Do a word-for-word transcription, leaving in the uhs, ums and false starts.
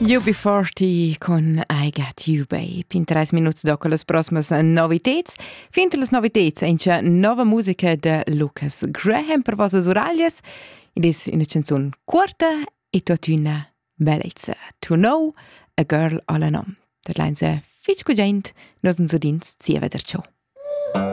U B quaranta con I Got You Babe. In tres minuts dopo le prossime novità. Finite le novità in c'è nuova musica di Lucas Graham per vostre orecchie. Ed è una canzone corta e tutta una bellezza. To Know a Girl All Alone. Der Lein se fitch cugent, nos uns udins zia veder ciò.